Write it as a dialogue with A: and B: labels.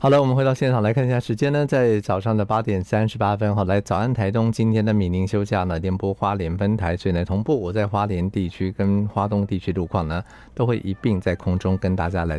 A: 好了，我们回到现场来看一下时间呢，在早上的8:38。好，来早安台东，今天的米宁休假呢，联播花莲分台，所以呢，同步我在花莲地区跟花东地区路况呢，都会一并在空中跟大家来